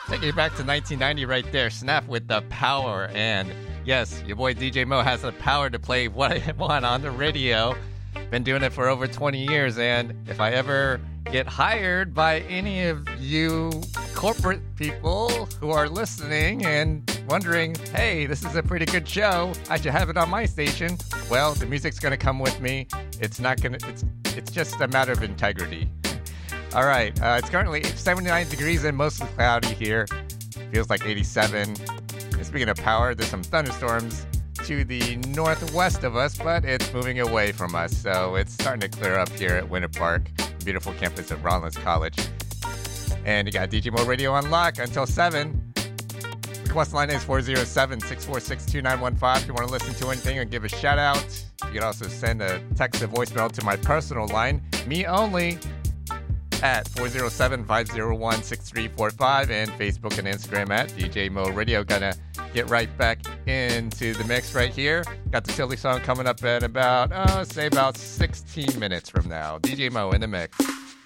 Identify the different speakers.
Speaker 1: Take you back to 1990 right there. Snap with the power. And yes, your boy DJ Mo has the power to play what I want on the radio. Been doing it for over 20 years. And if I ever get hired by any of you corporate people who are listening and wondering, hey, this is a pretty good show, I should have it on my station, well, the music's going to come with me. It's just a matter of integrity. All right, it's currently 79 degrees and mostly cloudy here. Feels like 87. And speaking of power, there's some thunderstorms to the northwest of us, but it's moving away from us. So it's starting to clear up here at Winter Park, beautiful campus of Rollins College. And you got DJ Mo Radio on lock until 7. Request line is 407-646-2915. If you want to listen to anything or give a shout out, you can also send a text or voicemail to my personal line, me only, at 407-501-6345, and Facebook and Instagram at DJ Mo Radio. Gonna get right back into the mix right here. Got the silly song coming up at about, say about 16 minutes from now. DJ Mo in the mix.